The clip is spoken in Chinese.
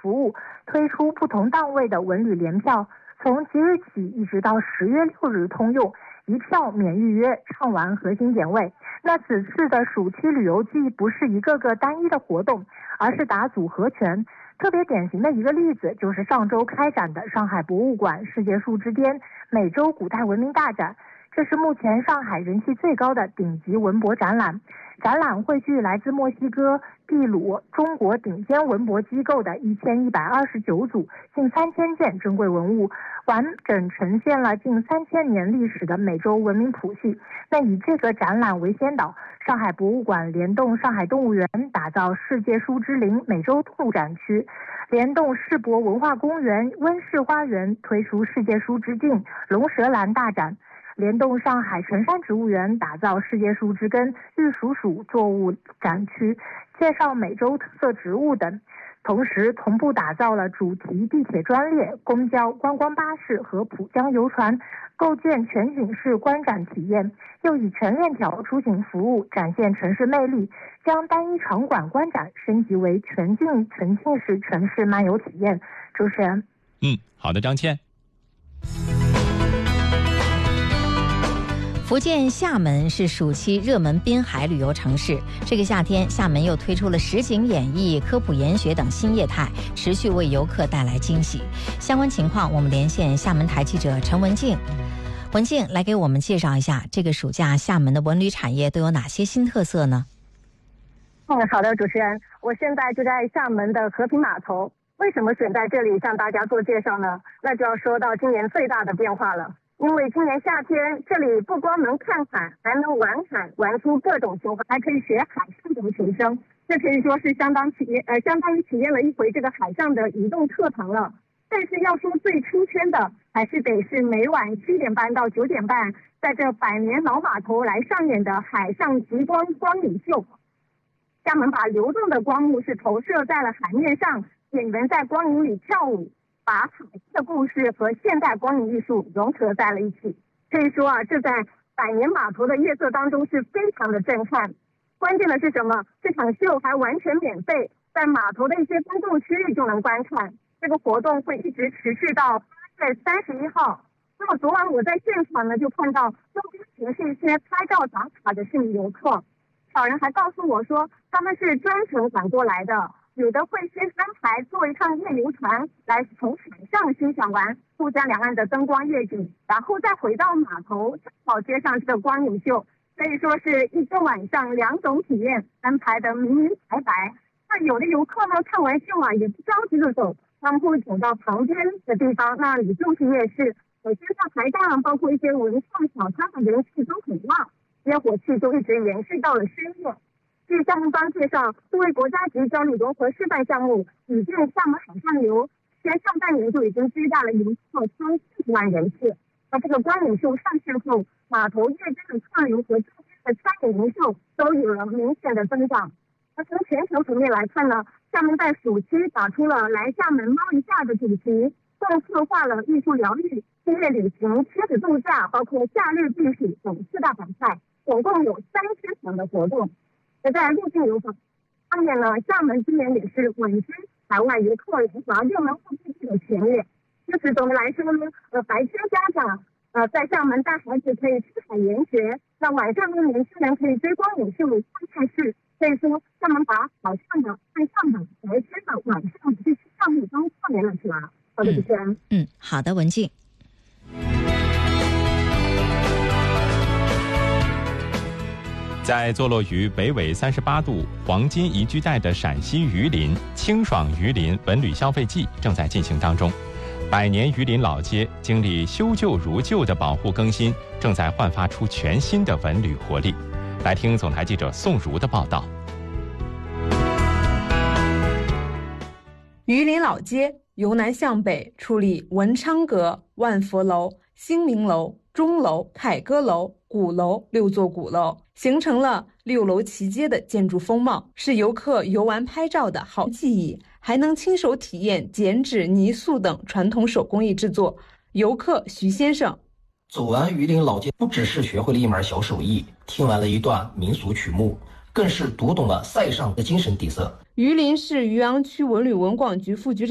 服务，推出不同档位的文旅联票，从即日起一直到10月6日通用，一票免预约，畅玩核心点位。那此次的暑期旅游季不是一个个单一的活动，而是打组合拳。特别典型的一个例子就是上周开展的上海博物馆世界树之巅美洲古代文明大展，这是目前上海人气最高的顶级文博展览。展览汇聚来自墨西哥、秘鲁、中国顶尖文博机构的1129组近3000件珍贵文物，完整呈现了近3000年历史的美洲文明谱系。那以这个展览为先导，上海博物馆联动上海动物园打造世界树之林美洲动物展区，联动世博文化公园温室花园推出世界树之境龙舌兰大展，联动上海城山植物园打造世界树之根玉蜀黍作物展区，介绍美洲特色植物等。同时同步打造了主题地铁专列、公交、观光巴士和浦江游船，构建全景式观展体验，又以全链条出行服务展现城市魅力，将单一场馆观展升级为全景式城市漫游体验。主持人， 好的，张倩。 福建厦门是暑期热门滨海旅游城市，这个夏天厦门又推出了实景演绎、科普研学等新业态，持续为游客带来惊喜。相关情况我们连线厦门台记者陈文静。文静来给我们介绍一下这个暑假厦门的文旅产业都有哪些新特色呢？ 好的，主持人，我现在就在厦门的和平码头。为什么选在这里向大家做介绍呢？那就要说到今年最大的变化了。因为今年夏天这里不光能看海，还能玩海，玩出各种情怀，还可以学海上的求生，这可以说是相当于体验了一回这个海上的移动课堂了。但是要说最出圈的，还是得是每晚7点半到9点半，在这百年老码头来上演的海上极光光影秀。厦门把流动的光幕是投射在了海面上，演员在光影里跳舞，把海的故事和现代光影艺术融合在了一起。可以说这在百年码头的夜色当中是非常的震撼。关键的是什么？这场秀还完全免费，在码头的一些公共区域就能观看。这个活动会一直持续到8月31号。那么昨晚我在现场呢，就看到周边全是一些拍照打卡的市民游客，小人还告诉我说他们是专程赶过来的，有的会先安排坐一趟夜游船来从海上欣赏完沪江两岸的灯光夜景，然后再回到码头正好接上这个光影秀，可以说是一个晚上2种体验安排的明明白白。那有的游客呢看完秀也不着急着走，他们会走到旁边的地方，那里就是夜市。首先在台上包括一些文创小摊的人气都很旺，烟火气就一直延续到了深夜。据项目方介绍，作为国家级交流融合示范项目，以建厦门海上游，前上半年就已经接待了游客30万人次。那这个光影秀上线后，码头夜间的客流和周边的餐饮零售都有了明显的增长。那从全球层面来看呢，厦门在暑期打出了来厦门猫一下的主题，共策划了艺术疗愈、音乐旅行、亲子度假，包括夏日避暑等4大板块，总共有3000场的活动。而在入境游方面呢，厦门今年也是稳居海外游客联华热门目的地的前列。因此总的来说呢，白天家长在厦门带孩子可以出海研学，那晚上呢年轻人可以追光影秀、看电视。所以说厦门把早上的、晚上的、白天的、晚上的这些项目都串联了起来。好的，主持人。 好的，文静。 在坐落于北纬38度黄金宜居带的陕西榆林，清爽榆林文旅消费季正在进行当中。百年榆林老街经历修旧如旧的保护更新，正在焕发出全新的文旅活力。来听总台记者宋如的报道。 榆林老街由南向北矗立文昌阁、万佛楼、兴明楼、钟楼、凯歌楼、鼓楼6座鼓楼，形成了6楼齐街的建筑风貌，是游客游玩拍照的好记忆，还能亲手体验剪纸、泥塑等传统手工艺制作。游客徐先生， 走完榆林老街，不只是学会了一门小手艺，听完了一段民俗曲目，更是读懂了塞上的精神底色。 榆林市渔阳区文旅文广局副局长